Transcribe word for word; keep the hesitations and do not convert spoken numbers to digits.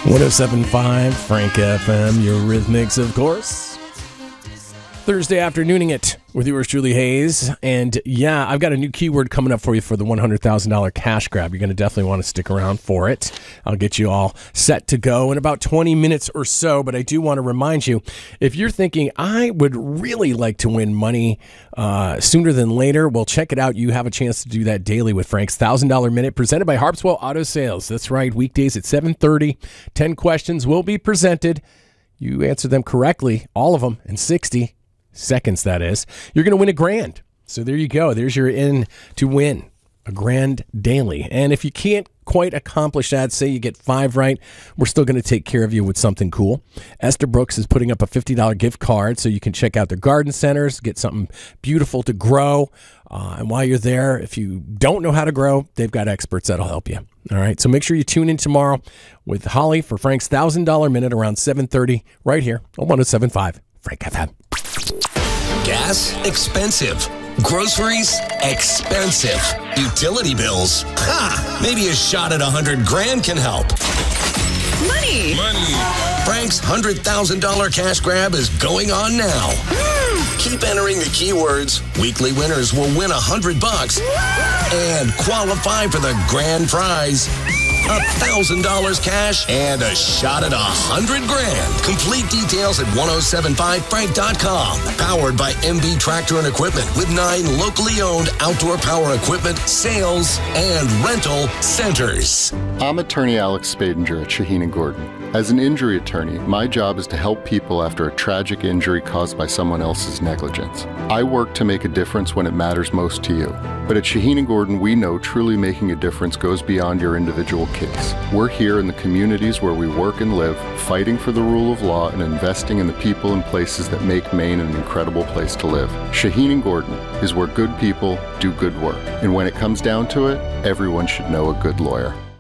one oh seven point five Frank F M, your Rhythmics, of course. Thursday afternooning it with yours truly, Hayes. And yeah, I've got a new keyword coming up for you for the one hundred thousand dollars cash grab. You're going to definitely want to stick around for it. I'll get you all set to go in about twenty minutes or so. But I do want to remind you, if you're thinking, I would really like to win money uh, sooner than later, well, check it out. You have a chance to do that daily with Frank's one thousand dollars Minute, presented by Harpswell Auto Sales. That's right, weekdays at seven thirty. ten questions will be presented. You answer them correctly, all of them, in sixty seconds, that is. You're going to win a grand. So there you go. There's your in to win a grand daily. And if you can't quite accomplish that, say you get five right, we're still going to take care of you with something cool. Esther Brooks is putting up a fifty dollars gift card so you can check out their garden centers, get something beautiful to grow. Uh, and while you're there, if you don't know how to grow, they've got experts that'll help you. All right. So make sure you tune in tomorrow with Holly for Frank's one thousand dollars Minute around seven thirty right here on one oh seven point five Frank F M. Gas, expensive. Groceries, expensive. Utility bills, ha! Maybe a shot at a hundred grand can help. Money. Money. Frank's one hundred thousand dollars cash grab is going on now. Keep entering the keywords. Weekly winners will win a hundred bucks and qualify for the grand prize. A thousand dollars cash and a shot at a hundred grand. Complete details at ten seventy-five frank dot com. Powered by M B Tractor and Equipment with nine locally owned outdoor power equipment, sales, and rental centers. I'm attorney Alex Spadinger at Shaheen and Gordon. As an injury attorney, my job is to help people after a tragic injury caused by someone else's negligence. I work to make a difference when it matters most to you. But at Shaheen and Gordon, we know truly making a difference goes beyond your individual case. We're here in the communities where we work and live, fighting for the rule of law and investing in the people and places that make Maine an incredible place to live. Shaheen and Gordon is where good people do good work. And when it comes down to it, everyone should know a good lawyer.